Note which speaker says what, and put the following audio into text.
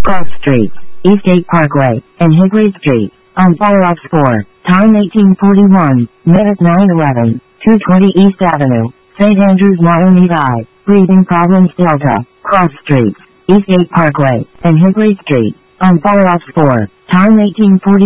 Speaker 1: Cross Street, Eastgate Parkway, and Hickory Street, on follow-up 4, time 1841, minute 9:11, 220 East Avenue, St. Andrews, Miami, breathing problems Delta, Cross Street, Eastgate Parkway, and Hickory Street, on follow-up 4, time 1841.